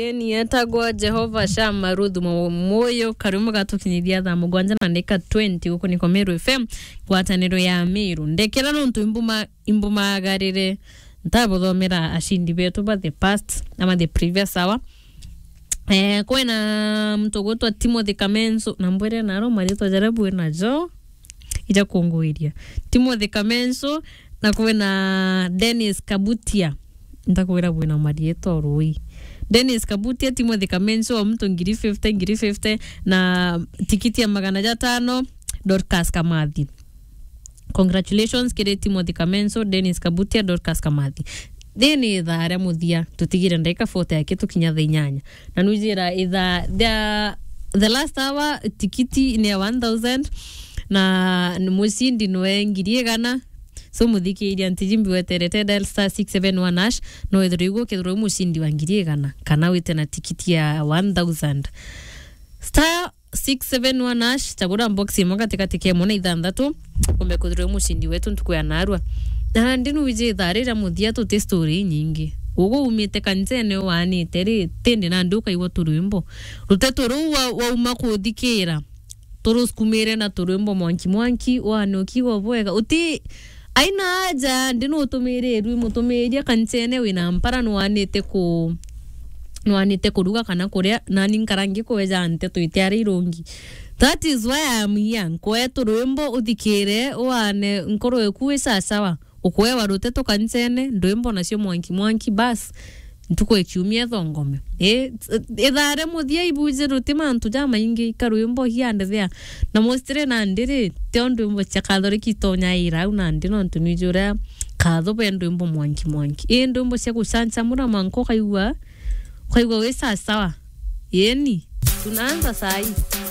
mugeni etagwa Jehova Shama Rudhu moyo karimu gatukinyithia thaa mugwanja na ndeka 20 huko ni Meru FM gwataniro ya Meru ndekera nuntu imbumagarire ntabuthomera ashindi betu ba the past ama the previous hour kwena mtogotwa Timothy Kamenso na mbwere naro marito jarabu na jo ija kongoiria Timothy Kamenso na kwena Dennis Kabutia ndakwira bwina marieto rui Dennis Kabutia Timothy Kamenso wa mtu ngiri 50 na tikiti ya 500 Dorcas Kamathi. Congratulations kire Timothy Kamenso, Dennis Kabutia, Dorcas Kamathi. Deni thare muthia tutigire ndeka 40 yake tukinya 8 na nujira the last hour tikiti ni 1000 na musindi noe ngiri gana so muthiki iria ntijimbi weterete dial star 671 hash no edrigo kedro musindi wangiri gana kana wite na tikiti ya 1000 star 671 hash chagura box imo katikati ya mona ithandatu kumbe kodro musindi wetu ntukuya narwa na ndinu wije tharira muthia to story nyingi ugo umite kanzene wani tere tende na nduka iwo turumbo ruteto ruwa wa umakuthikira turuskumire na turumbo mwanki wanoki wobwega uti aina haja ndino utumire rwi mutumiria kanzene wina mpara nwanite kuruga kana kuria nani nkarangi kweja ante tuitiari irongi. That is why I'm young kwetu rwimbo uthikire wane nkoro ekuwe sawa ukwe waruteto kanzene ndwimbo nacio mwanki bas ntuko ekiumia thongome ethare muthia ibuje rutima antu jama ingi karwimbo hiande thea na mostre na ndire te ndwimbo chakathori kitonya ira una ndino ntunijura katho bendwimbo mwanki ndwimbo cia kusancha mura manko kaigwa we sawa yeni tunaanza sai